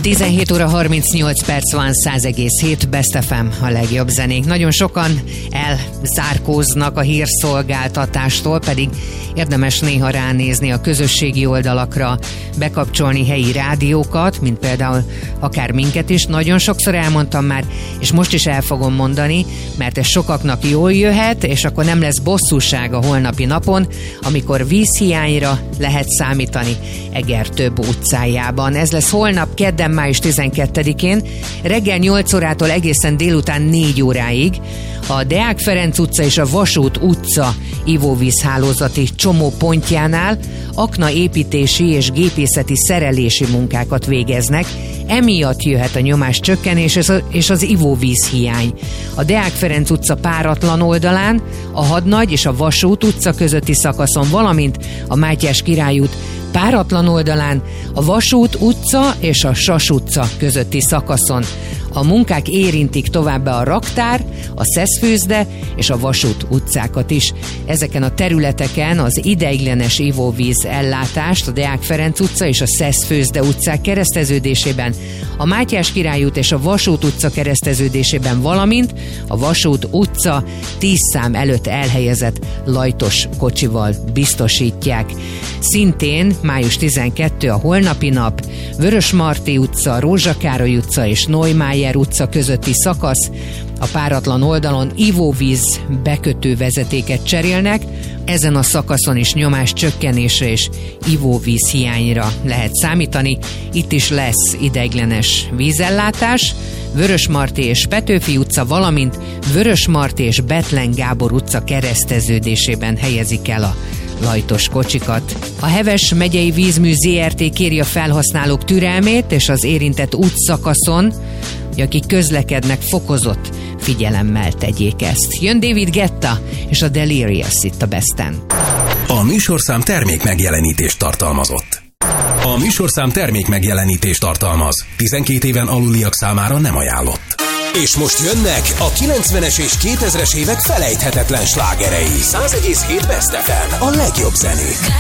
17 óra 38 perc van, 100,7 Best FM, a legjobb zenék. Nagyon sokan elzárkóznak a hírszolgáltatástól, pedig érdemes néha ránézni a közösségi oldalakra, bekapcsolni helyi rádiókat, mint például akár minket is. Nagyon sokszor elmondtam már, és most is el fogom mondani, mert ez sokaknak jól jöhet, és akkor nem lesz bosszúság a holnapi napon, amikor vízhiányra lehet számítani Egertöbb utcájában. Ez lesz holnap kedden, május 12-én, reggel 8 órától egészen délután 4 óráig a Deák Ferenc utca és a Vasút utca ivóvízhálózati csomópontjánál aknaépítési és gépészeti szerelési munkákat végeznek. Emiatt jöhet a nyomáscsökkenés és az ivóvízhiány. A Deák Ferenc utca páratlan oldalán, a Hadnagy és a Vasút utca közötti szakaszon, valamint a Mátyás Király út páratlan oldalán, a Vasút utca és a Sas utca közötti szakaszon. A munkák érintik továbbá a Raktár, a Szeszfőzde és a Vasút utcákat is. Ezeken a területeken az ideiglenes ivóvíz ellátást a Deák Ferenc utca és a Szeszfőzde utcák kereszteződésében, a Mátyás Király út és a Vasút utca kereszteződésében, valamint a Vasút utca 10 szám előtt elhelyezett lajtos kocsival biztosítják. Szintén május 12 a holnapi nap, Vörösmarty utca, Rózsa Károly utca és Neumayer utca közötti szakasz. A páratlan oldalon ivóvíz bekötő vezetéket cserélnek, ezen a szakaszon is nyomás csökkenésre és ivóvíz hiányra lehet számítani. Itt is lesz ideiglenes vízellátás. Vörösmarty és Petőfi utca, valamint Vörösmarty és Bethlen Gábor utca kereszteződésében helyezik el a lajtos kocsikat. A Heves megyei vízmű ZRT kéri a felhasználók türelmét, és az érintett útszakaszon, hogy akik közlekednek, fokozott figyelemmel tegyék ezt. Jön David Guetta és a Delirious itt a Besten. A műsorszám termék megjelenítést tartalmazott. A műsorszám termék megjelenítést tartalmaz. 12 éven aluliak számára nem ajánlott. És most jönnek a 90-es és 2000-es évek felejthetetlen slágerei. 100,7 Best FM, a legjobb zenék.